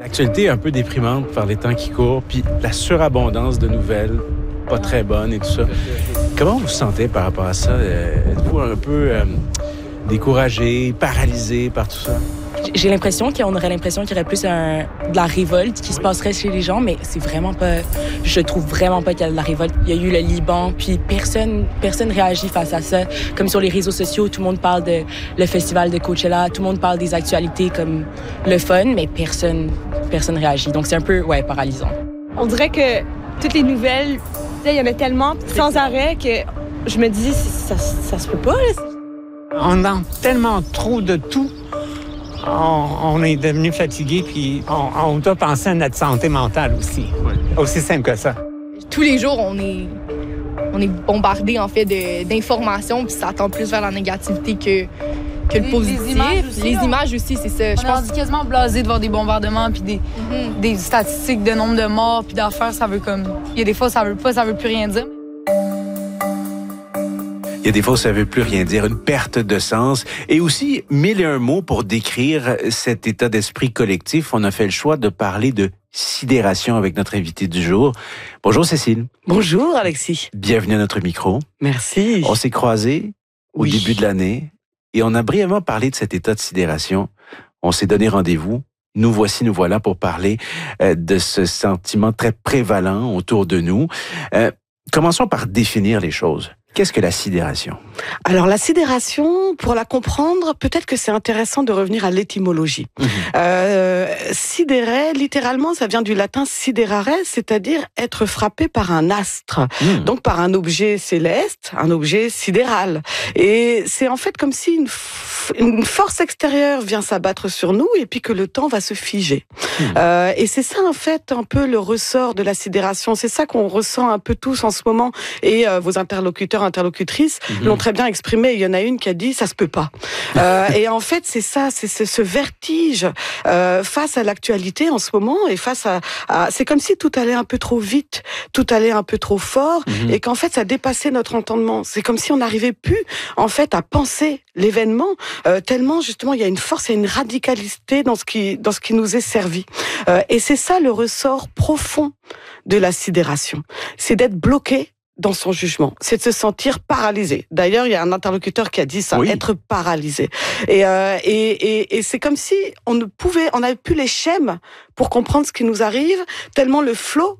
L'actualité est un peu déprimante par les temps qui courent, puis la surabondance de nouvelles, pas très bonnes et tout ça. Comment vous vous sentez par rapport à ça? Êtes-vous un peu découragé, paralysé par tout ça? J'ai l'impression qu'on aurait l'impression qu'il y aurait plus de la révolte qui se passerait chez les gens, mais c'est vraiment pas... Je trouve vraiment pas qu'il y a de la révolte. Il y a eu le Liban, puis personne réagit face à ça. Comme sur les réseaux sociaux, tout le monde parle de le festival de Coachella, tout le monde parle des actualités comme le fun, mais personne réagit. Donc c'est un peu, paralysant. On dirait que toutes les nouvelles, il y en a tellement sans arrêt que je me dis, ça se peut pas, là. On a tellement trop de tout. On est devenu fatigué, puis on doit penser à notre santé mentale aussi. Ouais. Aussi simple que ça. Tous les jours, on est bombardé en fait d'informations, puis ça tend plus vers la négativité que le positif. Les images aussi, c'est ça. Je pense quasiment blasé de voir des bombardements, puis des statistiques de nombre de morts, puis d'affaires, ça veut comme... Il y a des fois, ça veut plus rien dire. Il y a des fois, ça veut plus rien dire, une perte de sens. Et aussi, 1001 mots pour décrire cet état d'esprit collectif. On a fait le choix de parler de sidération avec notre invité du jour. Bonjour Cécile. Bonjour Alexis. Bienvenue à notre micro. Merci. On s'est croisés au début de l'année et on a brièvement parlé de cet état de sidération. On s'est donné rendez-vous. Nous voilà pour parler de ce sentiment très prévalent autour de nous. Commençons par définir les choses. Qu'est-ce que la sidération? Alors, la sidération, pour la comprendre, peut-être que c'est intéressant de revenir à l'étymologie. Sidéré, littéralement, ça vient du latin siderare, c'est-à-dire être frappé par un astre. Donc, par un objet céleste, un objet sidéral. Et c'est en fait comme si une force extérieure vient s'abattre sur nous et puis que le temps va se figer. Et c'est ça, en fait, un peu le ressort de la sidération. C'est ça qu'on ressent un peu tous en ce moment. Et vos interlocutrices l'ont très bien exprimé. Il y en a une qui a dit « ça se peut pas ». Et en fait, c'est ça, c'est ce vertige face à l'actualité en ce moment et face à c'est comme si tout allait un peu trop vite, tout allait un peu trop fort et qu'en fait, ça dépassait notre entendement. C'est comme si on n'arrivait plus, en fait, à penser l'événement tellement, justement, il y a une force et une radicalité dans ce qui nous est servi. Et c'est ça le ressort profond de la sidération. C'est d'être bloqué dans son jugement, c'est de se sentir paralysé. D'ailleurs, il y a un interlocuteur qui a dit ça, être paralysé. Et c'est comme si on n'avait plus les schèmes pour comprendre ce qui nous arrive, tellement le flot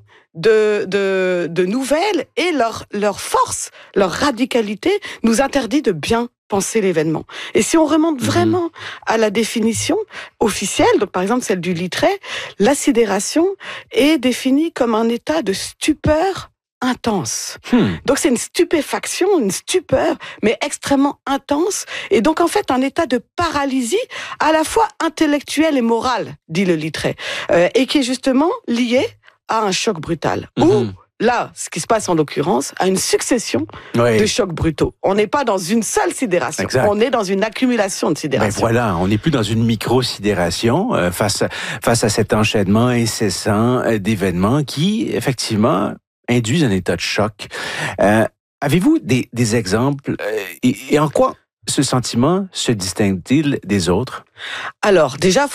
de nouvelles et leur force, leur radicalité nous interdit de bien penser l'événement. Et si on remonte vraiment à la définition officielle, donc par exemple celle du Littré, la sidération est définie comme un état de stupeur intense. Donc c'est une stupéfaction, une stupeur, mais extrêmement intense. Et donc en fait un état de paralysie à la fois intellectuelle et morale, dit le Littré, et qui est justement lié à un choc brutal. Ou là, ce qui se passe en l'occurrence, à une succession de chocs brutaux. On n'est pas dans une seule sidération, on est dans une accumulation de sidération. Ben voilà, on n'est plus dans une micro-sidération face à cet enchaînement incessant d'événements qui, effectivement, induisent un état de choc. Avez-vous des exemples et en quoi ce sentiment se distingue-t-il des autres? Alors, déjà,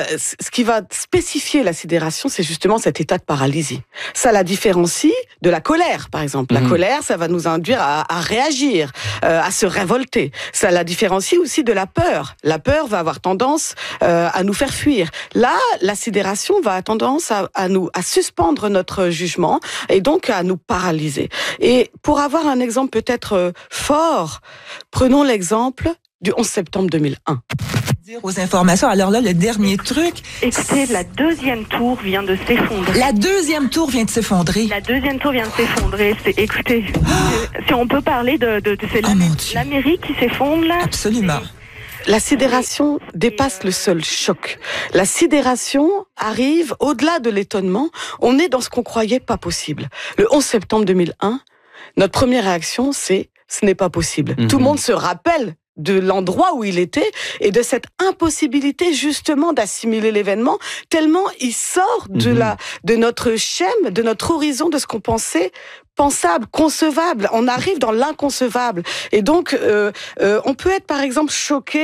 ce qui va spécifier la sidération, c'est justement cet état de paralysie. Ça la différencie de la colère, par exemple. La colère, ça va nous induire à réagir, à se révolter. Ça la différencie aussi de la peur. La peur va avoir tendance à nous faire fuir. Là, la sidération va avoir tendance à suspendre notre jugement et donc à nous paralyser. Et pour avoir un exemple peut-être fort, prenons l'exemple du 11 septembre 2001. Aux informations. Alors là, le dernier truc... Écoutez, la deuxième tour vient de s'effondrer. La deuxième tour vient de s'effondrer? La deuxième tour vient de s'effondrer. Écoutez, si on peut parler c'est l'Amérique qui s'effondre, là. Absolument. La sidération dépasse le seul choc. La sidération arrive au-delà de l'étonnement. On est dans ce qu'on croyait pas possible. Le 11 septembre 2001, notre première réaction, c'est « ce n'est pas possible ». Tout le monde se rappelle de l'endroit où il était et de cette impossibilité justement d'assimiler l'événement, tellement il sort de notre schème, de notre horizon, de ce qu'on pensait pensable, concevable. On arrive dans l'inconcevable. Et donc, on peut être par exemple choqué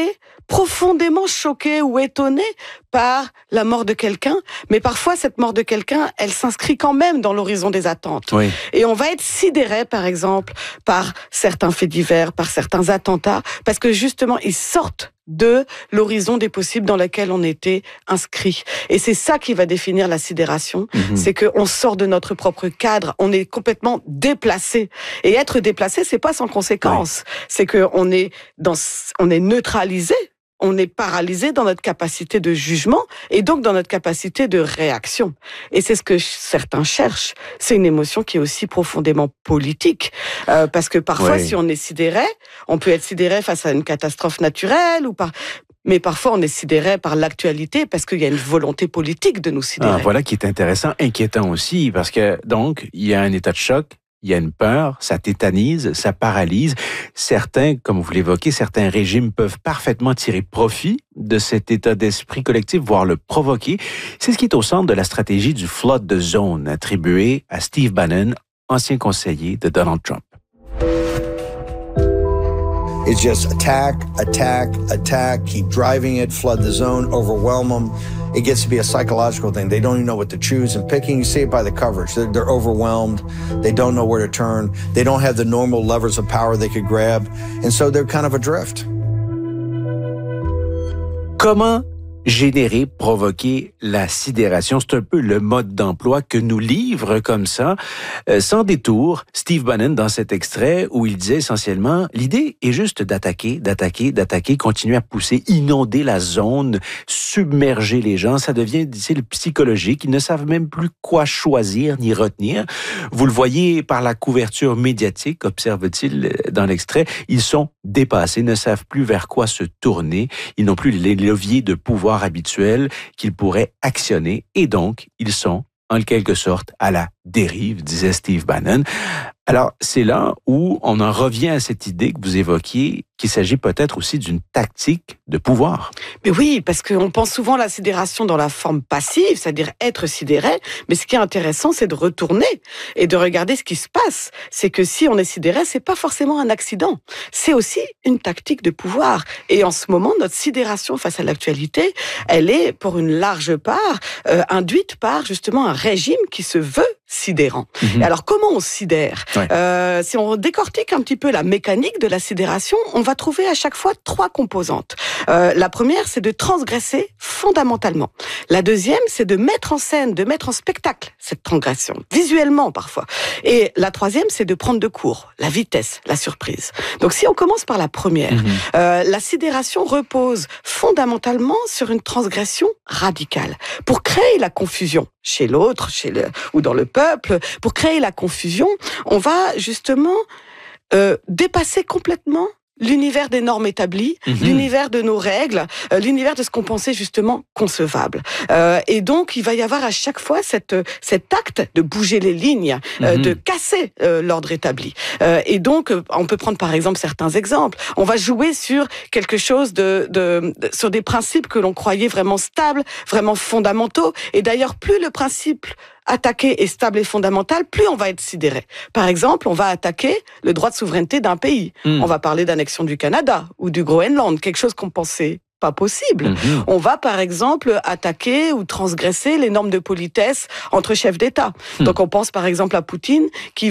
profondément choqués ou étonnés par la mort de quelqu'un, mais parfois cette mort de quelqu'un, elle s'inscrit quand même dans l'horizon des attentes. Oui. Et on va être sidéré, par exemple, par certains faits divers, par certains attentats, parce que justement, ils sortent de l'horizon des possibles dans lequel on était inscrit. Et c'est ça qui va définir la sidération, c'est qu'on sort de notre propre cadre, on est complètement déplacé. Et être déplacé, c'est pas sans conséquence. C'est qu'on est neutralisé, on est paralysé dans notre capacité de jugement et donc dans notre capacité de réaction. Et c'est ce que certains cherchent. C'est une émotion qui est aussi profondément politique. Parce que parfois, si on est sidéré, on peut être sidéré face à une catastrophe naturelle mais parfois on est sidéré par l'actualité parce qu'il y a une volonté politique de nous sidérer. Voilà qui est intéressant, inquiétant aussi, parce que donc, il y a un état de choc, il y a une peur, ça tétanise, ça paralyse. Certains, comme vous l'évoquez, certains régimes peuvent parfaitement tirer profit de cet état d'esprit collectif, voire le provoquer. C'est ce qui est au centre de la stratégie du flood the zone, attribuée à Steve Bannon, ancien conseiller de Donald Trump. It's just attack, keep driving it, flood the zone, overwhelm them. It gets to be a psychological thing. They don't even know what to choose and picking. You see it by the coverage. They're overwhelmed. They don't know where to turn. They don't have the normal levers of power they could grab. And so they're kind of adrift. Comment générer, provoquer la sidération? C'est un peu le mode d'emploi que nous livre comme ça, sans détour, Steve Bannon dans cet extrait où il disait essentiellement, l'idée est juste d'attaquer, continuer à pousser, inonder la zone, submerger les gens. Ça devient, dit-il, psychologique. Ils ne savent même plus quoi choisir ni retenir. Vous le voyez par la couverture médiatique, observe-t-il dans l'extrait. Ils sont dépassés, ne savent plus vers quoi se tourner. Ils n'ont plus les leviers de pouvoir habituels qu'ils pourraient actionner et donc ils sont en quelque sorte à la dérive, disait Steve Bannon. Alors, c'est là où on en revient à cette idée que vous évoquiez, qu'il s'agit peut-être aussi d'une tactique de pouvoir. Mais oui, parce qu'on pense souvent à la sidération dans la forme passive, c'est-à-dire être sidéré, mais ce qui est intéressant, c'est de retourner et de regarder ce qui se passe. C'est que si on est sidéré, c'est pas forcément un accident. C'est aussi une tactique de pouvoir. Et en ce moment, notre sidération face à l'actualité, elle est, pour une large part, induite par justement un régime qui se veut sidérant. Et alors, comment on sidère ? Si on décortique un petit peu la mécanique de la sidération, on va trouver à chaque fois 3 composantes. La première, c'est de transgresser fondamentalement. La deuxième, c'est de mettre en scène, de mettre en spectacle cette transgression, visuellement parfois. Et la troisième, c'est de prendre de court, la vitesse, la surprise. Donc si on commence par la première, la sidération repose fondamentalement sur une transgression radicale pour créer la confusion chez l'autre, ou dans le peuple. Pour créer la confusion, on va justement dépasser complètement l'univers des normes établies, l'univers de nos règles, l'univers de ce qu'on pensait justement concevable. Et donc, il va y avoir à chaque fois cet acte de bouger les lignes, de casser l'ordre établi. Et donc, on peut prendre par exemple certains exemples. On va jouer sur quelque chose sur des principes que l'on croyait vraiment stables, vraiment fondamentaux. Et d'ailleurs, plus le principe attaqué est stable et fondamental, plus on va être sidéré. Par exemple, on va attaquer le droit de souveraineté d'un pays. On va parler d'annexion du Canada ou du Groenland, quelque chose qu'on pensait pas possible. On va par exemple attaquer ou transgresser les normes de politesse entre chefs d'État. Donc on pense par exemple à Poutine qui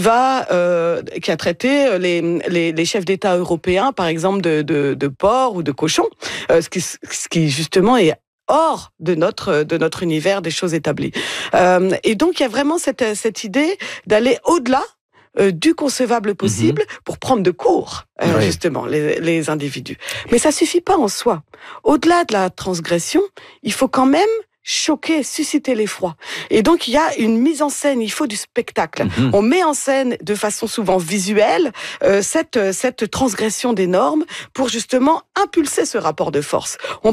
a traité les chefs d'État européens par exemple de porc ou de cochon, ce qui justement est hors de notre univers des choses établies. Et donc il y a vraiment cette idée d'aller au-delà du concevable possible pour prendre de court justement les individus. Mais ça suffit pas en soi. Au-delà de la transgression, il faut quand même choquer, susciter l'effroi. Et donc, il y a une mise en scène, il faut du spectacle. On met en scène de façon souvent visuelle cette transgression des normes pour justement impulser ce rapport de force.